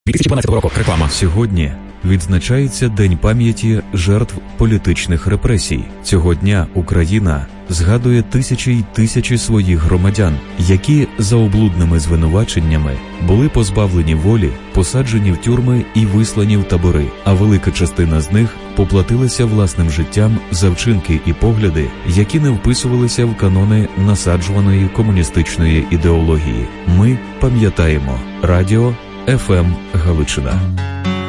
2012 року. Реклама. Сьогодні відзначається День пам'яті жертв політичних репресій. Цього дня Україна згадує тисячі й тисячі своїх громадян, які за облудними звинуваченнями були позбавлені волі, посаджені в тюрми і вислані в табори, а велика частина з них поплатилася власним життям за вчинки і погляди, які не вписувалися в канони насаджуваної комуністичної ідеології. Ми пам'ятаємо. Радіо ФМ Галичина.